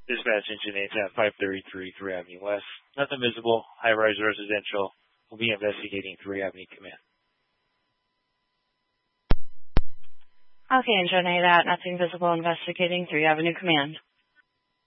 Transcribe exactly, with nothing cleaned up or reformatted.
Dispatch engine eight at five thirty-three, three Avenue West. Nothing visible. High-rise residential. We'll be investigating three Avenue Command. Okay, engine eight at nothing visible, investigating three Avenue Command.